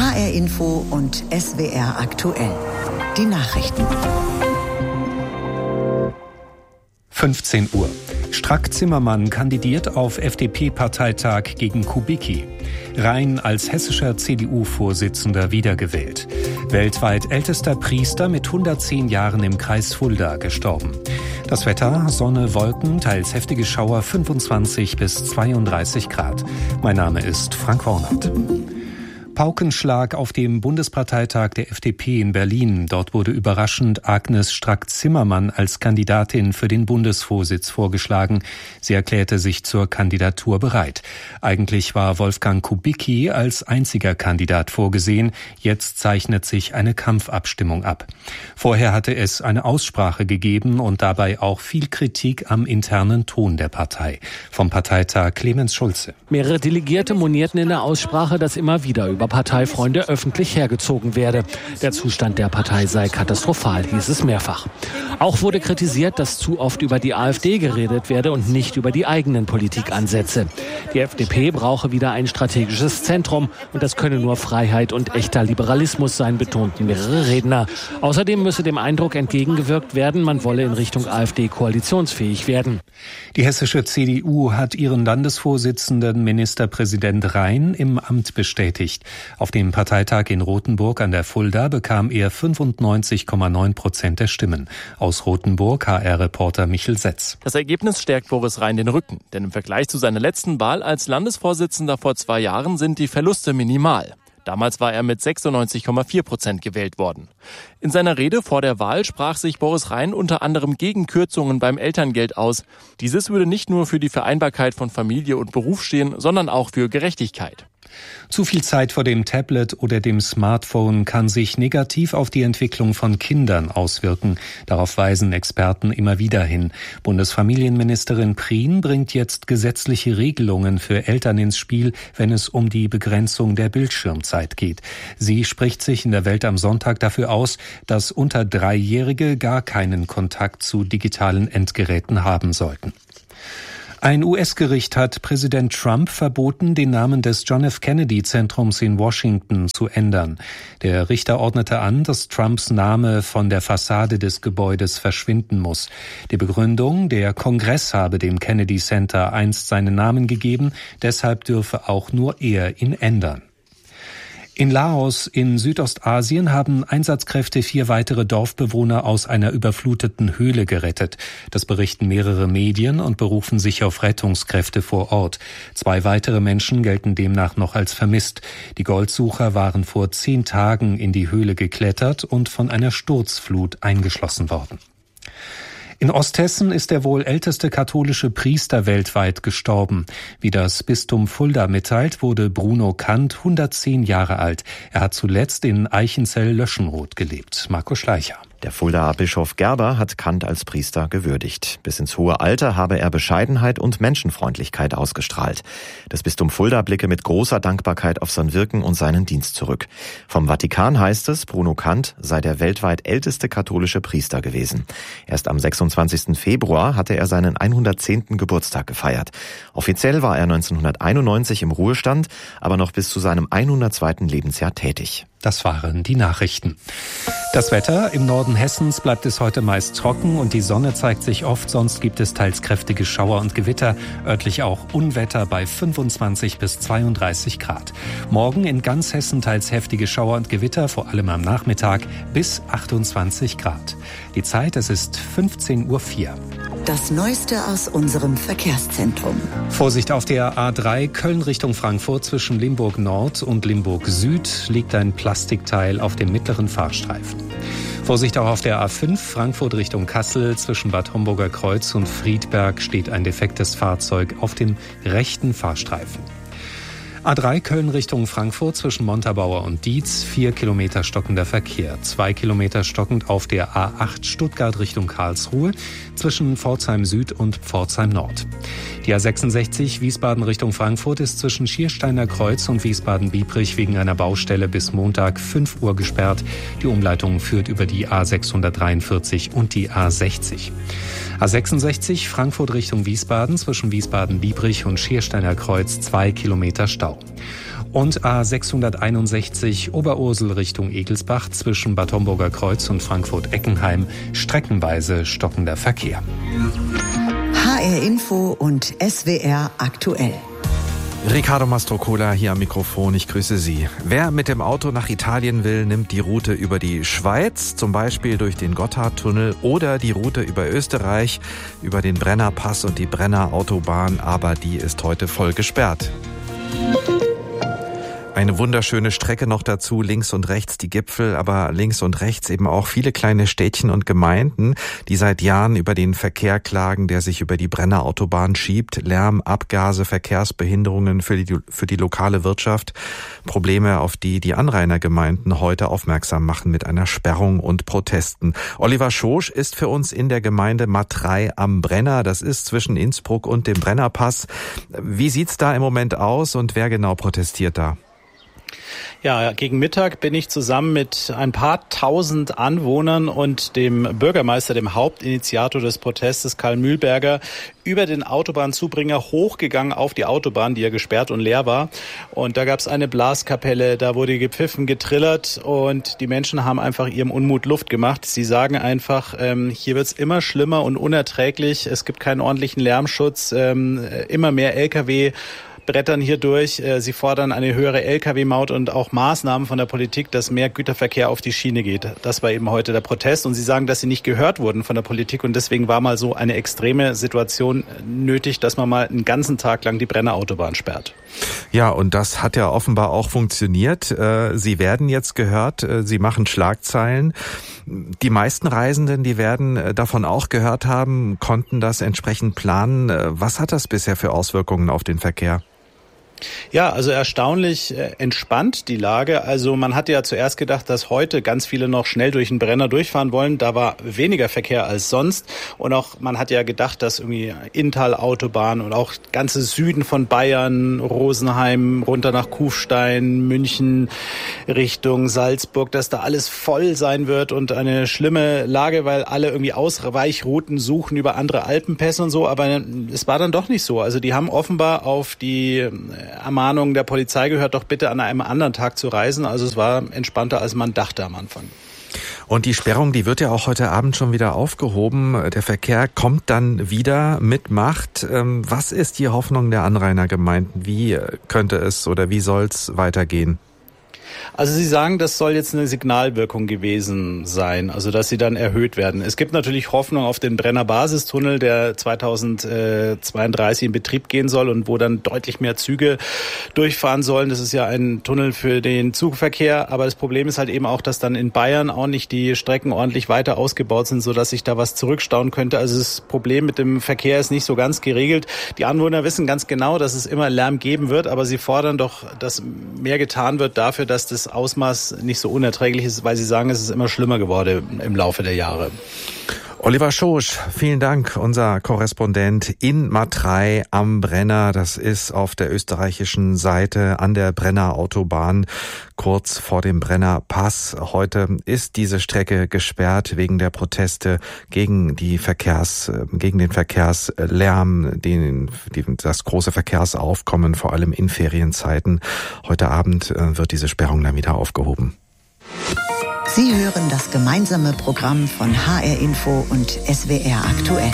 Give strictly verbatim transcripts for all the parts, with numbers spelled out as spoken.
H R Info und S W R aktuell. Die Nachrichten. fünfzehn Uhr. Strack-Zimmermann kandidiert auf F D P-Parteitag gegen Kubicki. Rhein als hessischer C D U-Vorsitzender wiedergewählt. Weltweit ältester Priester mit hundertzehn Jahren im Kreis Fulda gestorben. Das Wetter, Sonne, Wolken, teils heftige Schauer, fünfundzwanzig bis zweiunddreißig Grad. Mein Name ist Frank Hornert. Paukenschlag auf dem Bundesparteitag der F D P in Berlin. Dort wurde überraschend Agnes Strack-Zimmermann als Kandidatin für den Bundesvorsitz vorgeschlagen. Sie erklärte sich zur Kandidatur bereit. Eigentlich war Wolfgang Kubicki als einziger Kandidat vorgesehen. Jetzt zeichnet sich eine Kampfabstimmung ab. Vorher hatte es eine Aussprache gegeben und dabei auch viel Kritik am internen Ton der Partei. Vom Parteitag Clemens Schulze. Mehrere Delegierte monierten in der Aussprache, dass immer wieder über Parteifreunde öffentlich hergezogen werde. Der Zustand der Partei sei katastrophal, hieß es mehrfach. Auch wurde kritisiert, dass zu oft über die AfD geredet werde und nicht über die eigenen Politikansätze. Die F D P brauche wieder ein strategisches Zentrum und das könne nur Freiheit und echter Liberalismus sein, betonten mehrere Redner. Außerdem müsse dem Eindruck entgegengewirkt werden, man wolle in Richtung AfD koalitionsfähig werden. Die hessische C D U hat ihren Landesvorsitzenden Ministerpräsident Rhein im Amt bestätigt. Auf dem Parteitag in Rothenburg an der Fulda bekam er fünfundneunzig Komma neun Prozent der Stimmen. Aus Rothenburg H R-Reporter Michel Setz. Das Ergebnis stärkt Boris Rhein den Rücken, denn im Vergleich zu seiner letzten Wahl als Landesvorsitzender vor zwei Jahren sind die Verluste minimal. Damals war er mit sechsundneunzig Komma vier Prozent gewählt worden. In seiner Rede vor der Wahl sprach sich Boris Rhein unter anderem gegen Kürzungen beim Elterngeld aus. Dieses würde nicht nur für die Vereinbarkeit von Familie und Beruf stehen, sondern auch für Gerechtigkeit. Zu viel Zeit vor dem Tablet oder dem Smartphone kann sich negativ auf die Entwicklung von Kindern auswirken. Darauf weisen Experten immer wieder hin. Bundesfamilienministerin Prien bringt jetzt gesetzliche Regelungen für Eltern ins Spiel, wenn es um die Begrenzung der Bildschirmzeit geht. Sie spricht sich in der Welt am Sonntag dafür aus, dass unter Dreijährige gar keinen Kontakt zu digitalen Endgeräten haben sollten. Ein U S-Gericht hat Präsident Trump verboten, den Namen des John F. Kennedy-Zentrums in Washington zu ändern. Der Richter ordnete an, dass Trumps Name von der Fassade des Gebäudes verschwinden muss. Die Begründung, der Kongress habe dem Kennedy Center einst seinen Namen gegeben, deshalb dürfe auch nur er ihn ändern. In Laos in Südostasien haben Einsatzkräfte vier weitere Dorfbewohner aus einer überfluteten Höhle gerettet. Das berichten mehrere Medien und berufen sich auf Rettungskräfte vor Ort. Zwei weitere Menschen gelten demnach noch als vermisst. Die Goldsucher waren vor zehn Tagen in die Höhle geklettert und von einer Sturzflut eingeschlossen worden. In Osthessen ist der wohl älteste katholische Priester weltweit gestorben. Wie das Bistum Fulda mitteilt, wurde Bruno Kant hundertzehn Jahre alt. Er hat zuletzt in Eichenzell-Löschenroth gelebt. Marco Schleicher. Der Fuldaer Bischof Gerber hat Kant als Priester gewürdigt. Bis ins hohe Alter habe er Bescheidenheit und Menschenfreundlichkeit ausgestrahlt. Das Bistum Fulda blicke mit großer Dankbarkeit auf sein Wirken und seinen Dienst zurück. Vom Vatikan heißt es, Bruno Kant sei der weltweit älteste katholische Priester gewesen. Erst am sechsundzwanzigsten Februar hatte er seinen hundertzehnten Geburtstag gefeiert. Offiziell war er neunzehnhunderteinundneunzig im Ruhestand, aber noch bis zu seinem hundertzweiten Lebensjahr tätig. Das waren die Nachrichten. Das Wetter: Im Norden Hessens bleibt es heute meist trocken und die Sonne zeigt sich oft, sonst gibt es teils kräftige Schauer und Gewitter, örtlich auch Unwetter bei fünfundzwanzig bis zweiunddreißig Grad. Morgen in ganz Hessen teils heftige Schauer und Gewitter, vor allem am Nachmittag bis achtundzwanzig Grad. Die Zeit, es ist fünfzehn Uhr vier. Das Neueste aus unserem Verkehrszentrum. Vorsicht auf der A drei Köln Richtung Frankfurt zwischen Limburg Nord und Limburg Süd liegt ein Plastikteil auf dem mittleren Fahrstreifen. Vorsicht auch auf der A fünf Frankfurt Richtung Kassel zwischen Bad Homburger Kreuz und Friedberg steht ein defektes Fahrzeug auf dem rechten Fahrstreifen. A drei Köln Richtung Frankfurt zwischen Montabaur und Dietz, vier Kilometer stockender Verkehr. Zwei Kilometer stockend auf der A acht Stuttgart Richtung Karlsruhe zwischen Pforzheim Süd und Pforzheim Nord. Die A sechsundsechzig Wiesbaden Richtung Frankfurt ist zwischen Schiersteiner Kreuz und Wiesbaden-Biebrich wegen einer Baustelle bis Montag fünf Uhr gesperrt. Die Umleitung führt über die A sechshundertdreiundvierzig und die A sechzig. A sechsundsechzig Frankfurt Richtung Wiesbaden zwischen Wiesbaden-Biebrich und Schiersteiner Kreuz zwei Kilometer Stau. Und A sechshunderteinundsechzig Oberursel Richtung Egelsbach zwischen Bad Homburger Kreuz und Frankfurt-Eckenheim streckenweise stockender Verkehr. H R Info und S W R aktuell. Riccardo Mastrocola hier am Mikrofon, ich grüße Sie. Wer mit dem Auto nach Italien will, nimmt die Route über die Schweiz, zum Beispiel durch den Gotthardtunnel oder die Route über Österreich, über den Brennerpass und die Brennerautobahn, aber die ist heute voll gesperrt. Eine wunderschöne Strecke noch dazu, links und rechts die Gipfel, aber links und rechts eben auch viele kleine Städtchen und Gemeinden, die seit Jahren über den Verkehr klagen, der sich über die Brennerautobahn schiebt. Lärm, Abgase, Verkehrsbehinderungen für die, für die lokale Wirtschaft. Probleme, auf die die Anrainergemeinden heute aufmerksam machen mit einer Sperrung und Protesten. Oliver Schosch ist für uns in der Gemeinde Matrei am Brenner. Das ist zwischen Innsbruck und dem Brennerpass. Wie sieht's da im Moment aus und wer genau protestiert da? Ja, gegen Mittag bin ich zusammen mit ein paar tausend Anwohnern und dem Bürgermeister, dem Hauptinitiator des Protestes, Karl Mühlberger, über den Autobahnzubringer hochgegangen auf die Autobahn, die ja gesperrt und leer war. Und da gab es eine Blaskapelle, da wurde gepfiffen, getrillert und die Menschen haben einfach ihrem Unmut Luft gemacht. Sie sagen einfach, ähm, hier wird's immer schlimmer und unerträglich. Es gibt keinen ordentlichen Lärmschutz, ähm, immer mehr L K W brettern hier durch. Sie fordern eine höhere L K W-Maut und auch Maßnahmen von der Politik, dass mehr Güterverkehr auf die Schiene geht. Das war eben heute der Protest. Und sie sagen, dass sie nicht gehört wurden von der Politik. Und deswegen war mal so eine extreme Situation nötig, dass man mal einen ganzen Tag lang die Brennerautobahn sperrt. Ja, und das hat ja offenbar auch funktioniert. Sie werden jetzt gehört. Sie machen Schlagzeilen. Die meisten Reisenden, die werden davon auch gehört haben, konnten das entsprechend planen. Was hat das bisher für Auswirkungen auf den Verkehr? Ja, also erstaunlich äh, entspannt die Lage. Also man hatte ja zuerst gedacht, dass heute ganz viele noch schnell durch den Brenner durchfahren wollen. Da war weniger Verkehr als sonst. Und auch man hat ja gedacht, dass irgendwie Inntal-Autobahn und auch ganze Süden von Bayern, Rosenheim, runter nach Kufstein, München, Richtung Salzburg, dass da alles voll sein wird und eine schlimme Lage, weil alle irgendwie Ausweichrouten suchen über andere Alpenpässe und so. Aber es war dann doch nicht so. Also die haben offenbar auf die Ermahnung der Polizei gehört, doch bitte an einem anderen Tag zu reisen. Also es war entspannter, als man dachte am Anfang. Und die Sperrung, die wird ja auch heute Abend schon wieder aufgehoben. Der Verkehr kommt dann wieder mit Macht. Was ist die Hoffnung der Anrainergemeinden? Wie könnte es oder wie soll es weitergehen? Also Sie sagen, das soll jetzt eine Signalwirkung gewesen sein, also dass sie dann erhöht werden. Es gibt natürlich Hoffnung auf den Brenner Basistunnel, der zweitausendzweiunddreißig in Betrieb gehen soll und wo dann deutlich mehr Züge durchfahren sollen. Das ist ja ein Tunnel für den Zugverkehr, aber das Problem ist halt eben auch, dass dann in Bayern auch nicht die Strecken ordentlich weiter ausgebaut sind, sodass sich da was zurückstauen könnte. Also das Problem mit dem Verkehr ist nicht so ganz geregelt. Die Anwohner wissen ganz genau, dass es immer Lärm geben wird, aber sie fordern doch, dass mehr getan wird dafür, dass das Ausmaß nicht so unerträglich ist, weil sie sagen, es ist immer schlimmer geworden im Laufe der Jahre. Oliver Schosch, vielen Dank, unser Korrespondent in Matrei am Brenner. Das ist auf der österreichischen Seite an der Brennerautobahn, kurz vor dem Brennerpass. Heute ist diese Strecke gesperrt wegen der Proteste gegen die Verkehrs, gegen den Verkehrslärm, den, das große Verkehrsaufkommen, vor allem in Ferienzeiten. Heute Abend wird diese Sperrung dann wieder aufgehoben. Sie hören das gemeinsame Programm von H R Info und S W R aktuell.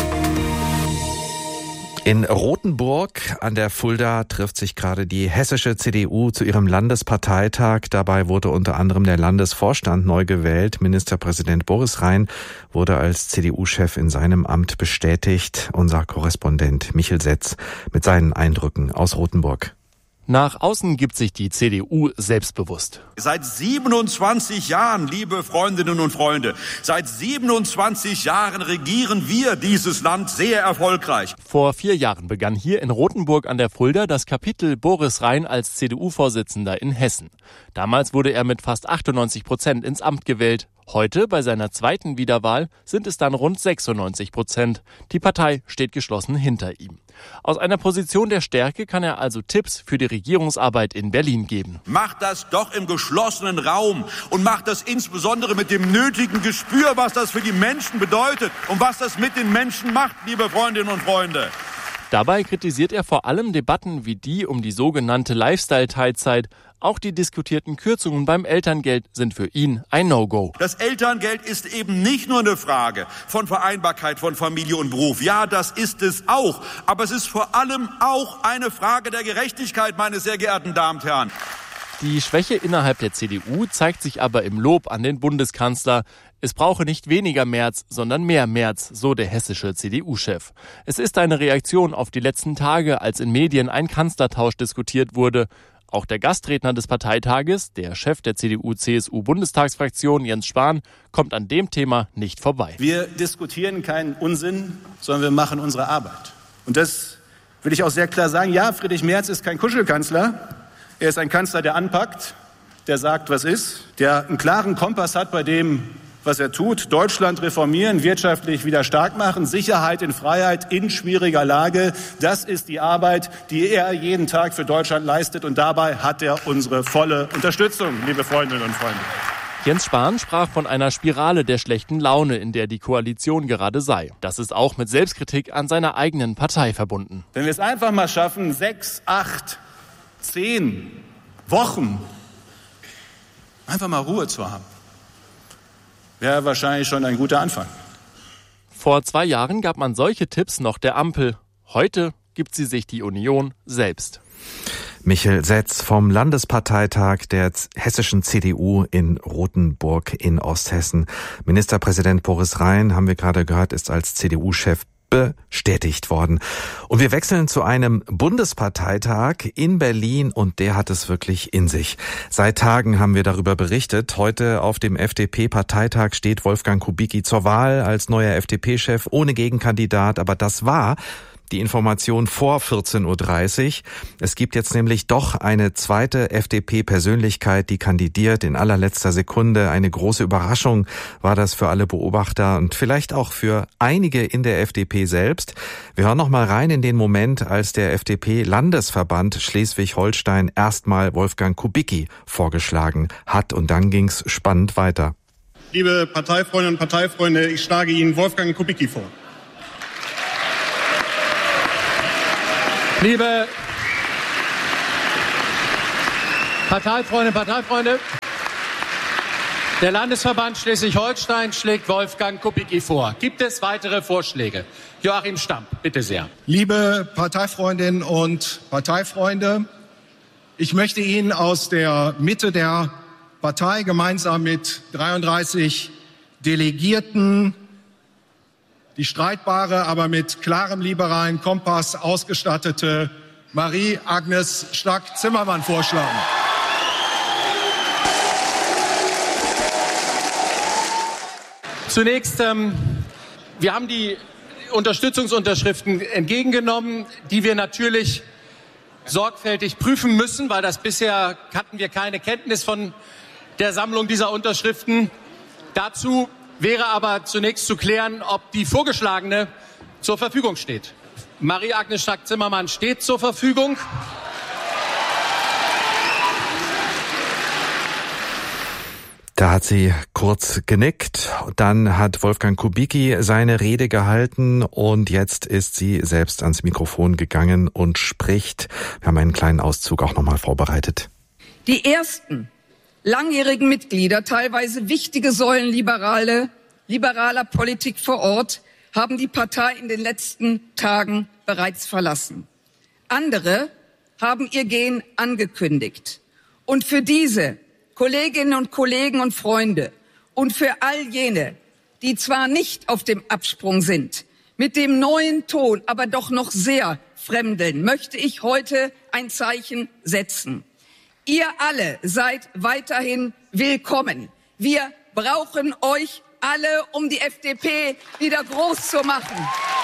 In Rothenburg an der Fulda trifft sich gerade die hessische C D U zu ihrem Landesparteitag. Dabei wurde unter anderem der Landesvorstand neu gewählt. Ministerpräsident Boris Rhein wurde als C D U-Chef in seinem Amt bestätigt. Unser Korrespondent Michel Setz mit seinen Eindrücken aus Rothenburg. Nach außen gibt sich die C D U selbstbewusst. Seit siebenundzwanzig Jahren, liebe Freundinnen und Freunde, seit siebenundzwanzig Jahren regieren wir dieses Land sehr erfolgreich. Vor vier Jahren begann hier in Rothenburg an der Fulda das Kapitel Boris Rhein als C D U-Vorsitzender in Hessen. Damals wurde er mit fast achtundneunzig Prozent ins Amt gewählt. Heute, bei seiner zweiten Wiederwahl, sind es dann rund sechsundneunzig Prozent. Die Partei steht geschlossen hinter ihm. Aus einer Position der Stärke kann er also Tipps für die Regierungsarbeit in Berlin geben. Macht das doch im geschlossenen Raum und macht das insbesondere mit dem nötigen Gespür, was das für die Menschen bedeutet und was das mit den Menschen macht, liebe Freundinnen und Freunde. Dabei kritisiert er vor allem Debatten wie die um die sogenannte Lifestyle-Teilzeit. Auch die diskutierten Kürzungen beim Elterngeld sind für ihn ein No-Go. Das Elterngeld ist eben nicht nur eine Frage von Vereinbarkeit von Familie und Beruf. Ja, das ist es auch. Aber es ist vor allem auch eine Frage der Gerechtigkeit, meine sehr geehrten Damen und Herren. Die Schwäche innerhalb der C D U zeigt sich aber im Lob an den Bundeskanzler. Es brauche nicht weniger Merz, sondern mehr Merz, so der hessische C D U-Chef. Es ist eine Reaktion auf die letzten Tage, als in Medien ein Kanzlertausch diskutiert wurde. Auch der Gastredner des Parteitages, der Chef der C D U-C S U-Bundestagsfraktion Jens Spahn, kommt an dem Thema nicht vorbei. Wir diskutieren keinen Unsinn, sondern wir machen unsere Arbeit. Und das will ich auch sehr klar sagen. Ja, Friedrich Merz ist kein Kuschelkanzler. Er ist ein Kanzler, der anpackt, der sagt, was ist, der einen klaren Kompass hat bei dem, was er tut. Deutschland reformieren, wirtschaftlich wieder stark machen, Sicherheit in Freiheit in schwieriger Lage. Das ist die Arbeit, die er jeden Tag für Deutschland leistet. Und dabei hat er unsere volle Unterstützung, liebe Freundinnen und Freunde. Jens Spahn sprach von einer Spirale der schlechten Laune, in der die Koalition gerade sei. Das ist auch mit Selbstkritik an seiner eigenen Partei verbunden. Wenn wir es einfach mal schaffen, sechs, acht, zehn Wochen einfach mal Ruhe zu haben, wäre wahrscheinlich schon ein guter Anfang. Vor zwei Jahren gab man solche Tipps noch der Ampel. Heute gibt sie sich die Union selbst. Michel Setz vom Landesparteitag der hessischen C D U in Rothenburg in Osthessen. Ministerpräsident Boris Rhein, haben wir gerade gehört, ist als C D U-Chef bestätigt worden. Und wir wechseln zu einem Bundesparteitag in Berlin und der hat es wirklich in sich. Seit Tagen haben wir darüber berichtet. Heute auf dem F D P-Parteitag steht Wolfgang Kubicki zur Wahl als neuer F D P-Chef ohne Gegenkandidat, aber das war die Information vor vierzehn Uhr dreißig. Es gibt jetzt nämlich doch eine zweite F D P-Persönlichkeit, die kandidiert in allerletzter Sekunde. Eine große Überraschung war das für alle Beobachter und vielleicht auch für einige in der F D P selbst. Wir hören noch mal rein in den Moment, als der F D P-Landesverband Schleswig-Holstein erstmal Wolfgang Kubicki vorgeschlagen hat und dann ging's spannend weiter. Liebe Parteifreundinnen und Parteifreunde, ich schlage Ihnen Wolfgang Kubicki vor. Liebe Parteifreunde, Parteifreunde, der Landesverband Schleswig-Holstein schlägt Wolfgang Kubicki vor. Gibt es weitere Vorschläge? Joachim Stamp, bitte sehr. Liebe Parteifreundinnen und Parteifreunde, ich möchte Ihnen aus der Mitte der Partei gemeinsam mit dreiunddreißig Delegierten die streitbare, aber mit klarem liberalen Kompass ausgestattete Marie-Agnes Strack-Zimmermann vorschlagen. Zunächst, ähm, wir haben die Unterstützungsunterschriften entgegengenommen, die wir natürlich sorgfältig prüfen müssen, weil das bisher hatten wir keine Kenntnis von der Sammlung dieser Unterschriften. Dazu wäre aber zunächst zu klären, ob die vorgeschlagene zur Verfügung steht. Marie-Agnes Strack-Zimmermann steht zur Verfügung. Da hat sie kurz genickt, dann hat Wolfgang Kubicki seine Rede gehalten und jetzt ist sie selbst ans Mikrofon gegangen und spricht. Wir haben einen kleinen Auszug auch nochmal vorbereitet. Die ersten langjährigen Mitglieder, teilweise wichtige Säulen liberale, liberaler Politik vor Ort, haben die Partei in den letzten Tagen bereits verlassen. Andere haben ihr Gehen angekündigt. Und für diese Kolleginnen und Kollegen und Freunde und für all jene, die zwar nicht auf dem Absprung sind, mit dem neuen Ton, aber doch noch sehr fremdeln, möchte ich heute ein Zeichen setzen. Ihr alle seid weiterhin willkommen. Wir brauchen euch alle, um die F D P wieder groß zu machen.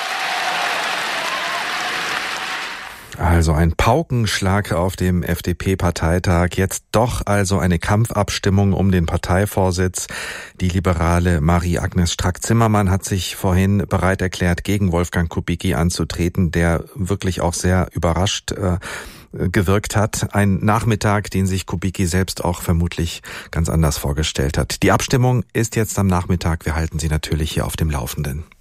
Also ein Paukenschlag auf dem F D P-Parteitag. Jetzt doch also eine Kampfabstimmung um den Parteivorsitz. Die liberale Marie-Agnes Strack-Zimmermann hat sich vorhin bereit erklärt, gegen Wolfgang Kubicki anzutreten, der wirklich auch sehr überrascht äh, gewirkt hat. Ein Nachmittag, den sich Kubicki selbst auch vermutlich ganz anders vorgestellt hat. Die Abstimmung ist jetzt am Nachmittag. Wir halten Sie natürlich hier auf dem Laufenden.